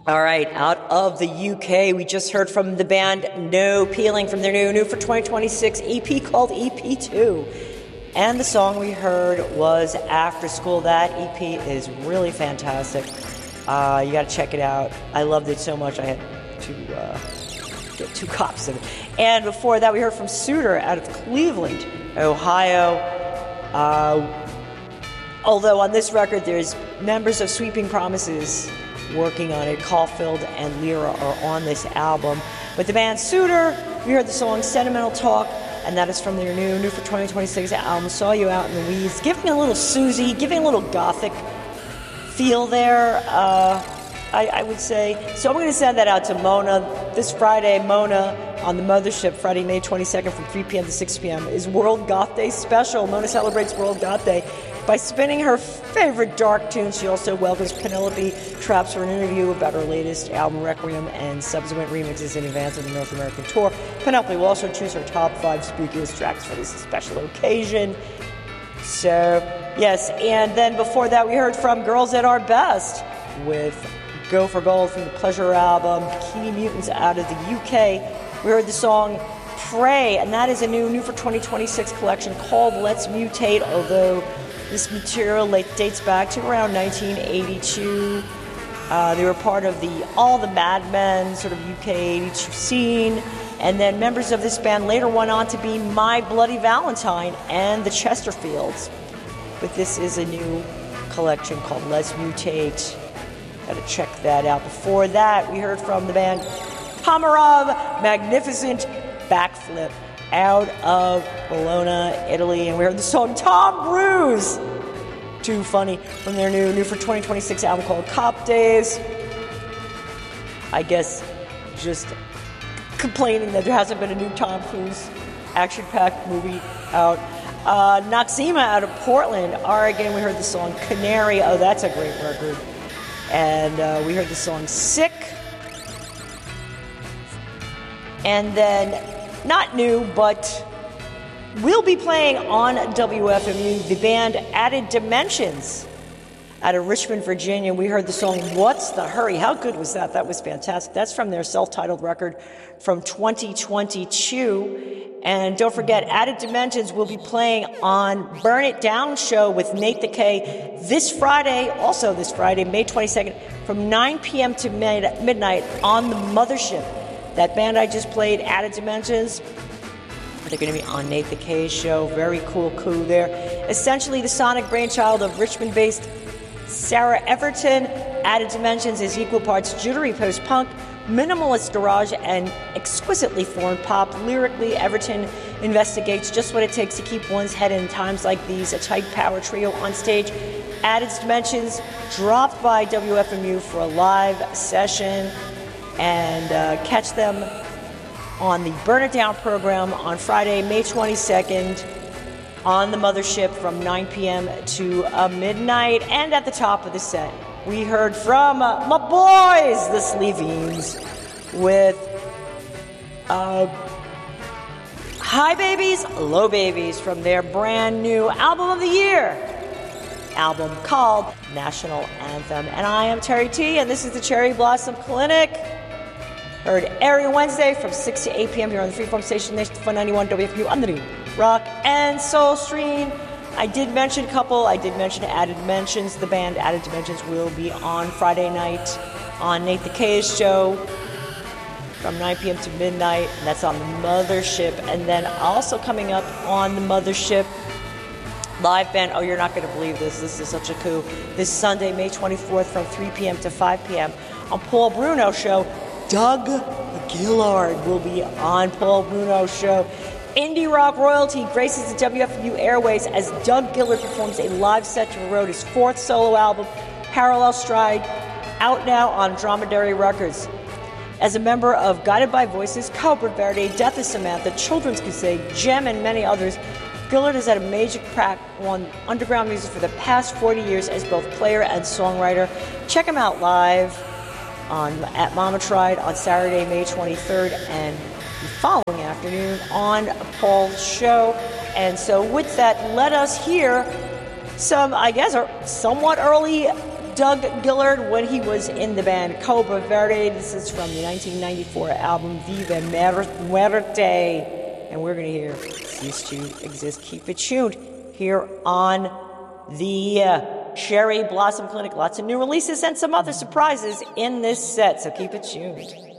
All right, out of the UK, we just heard from the band No Peeling from their new for 2026 EP called EP2. And the song we heard was After School. That EP is really fantastic. You got to check it out. I loved it so much I had to get 2 copies of it. And before that, we heard from Suitor out of Cleveland, Ohio. Although on this record, there's members of Sweeping Promises working on it. Caulfield and Lyra are on this album. With the band Suitor, we heard the song Sentimental Talk, and that is from their new for 2026 album, Saw You Out in the Weeds. Give me a little Susie, give me a little gothic feel there, I would say. So I'm going to send that out to Mona. This Friday, Mona on the Mothership, Friday, May 22nd from 3 p.m. to 6 p.m. is World Goth Day special. Mona celebrates World Goth Day by spinning her favorite dark tunes. She also welcomes Penelope Traps for an interview about her latest album, Requiem, and subsequent remixes in advance of the North American tour. Penelope will also choose her top 5 spookiest tracks for this special occasion. So, yes, and then before that, we heard from Girls at Our Best with Go for Gold from the Pleasure album, Bikini Mutants out of the UK. We heard the song Pray, and that is a new for 2026 collection called Let's Mutate, although this material dates back to around 1982. They were part of all the Mad Men sort of UK 82 scene. And then members of this band later went on to be My Bloody Valentine and the Chesterfields. But this is a new collection called Let's Mutate. Got to check that out. Before that, we heard from the band Pomerov, Magnificent Backflip, out of Bologna, Italy. And we heard the song Tom Cruise, Too Funny, from their new for 2026 album called Cop Days. I guess just complaining that there hasn't been a new Tom Cruise action-packed movie out. Noxema out of Portland, Oregon. We heard the song Canary. Oh, that's a great record. And we heard the song Sick. And then, not new, but we'll be playing on WFMU the band Added Dimensions out of Richmond, Virginia. We heard the song What's the Hurry? How good was that? That was fantastic. That's from their self-titled record from 2022. And don't forget, Added Dimensions will be playing on Burn It Down show with Nate the K this Friday, May 22nd, from 9 p.m. to midnight on the Mothership. That band I just played, Added Dimensions, they're going to be on Nate the K's show. Very cool coup there. Essentially the sonic brainchild of Richmond-based Sarah Everton. Added Dimensions is equal parts jittery post-punk, minimalist garage, and exquisitely formed pop. Lyrically, Everton investigates just what it takes to keep one's head in times like these. A tight power trio on stage. Added Dimensions dropped by WFMU for a live session. And catch them on the Burn It Down program on Friday, May 22nd on the Mothership from 9 p.m. to midnight. And at the top of the set, we heard from my boys, the Sleevines, with High Babies, Low Babies from their brand new album of the year album called National Anthem. And I am Terry T, and this is the Cherry Blossom Clinic. Heard every Wednesday from 6 to 8 p.m. here on the Freeform Station, Nation 491 WFMU on the new Rock and Soul Stream. I did mention Added Dimensions. The band Added Dimensions will be on Friday night on Nate the K's show from 9 p.m. to midnight, and that's on the Mothership. And then also coming up on the Mothership, live band, oh, you're not going to believe this. This is such a coup. This Sunday, May 24th from 3 p.m. to 5 p.m. on Paul Bruno's show, Doug Gillard will be on Paul Bruno's show. Indie rock royalty graces the WFMU airways as Doug Gillard performs a live set to promote his 4th solo album, Parallel Stride, out now on Dromedary Records. As a member of Guided by Voices, Cobra Verde, Death of Samantha, Children's Crusade, Gem, and many others, Gillard has had a major crack on underground music for the past 40 years as both player and songwriter. Check him out live at Mama Tried on Saturday, May 23rd, and the following afternoon on Paul's show. And so with that, let us hear some, I guess, somewhat early Doug Gillard when he was in the band Cobra Verde. This is from the 1994 album Viva Muerte. And we're going to hear Cease to Exist. Keep it tuned here on the Cherry Blossom Clinic. Lots of new releases and some other surprises in this set, so keep it tuned.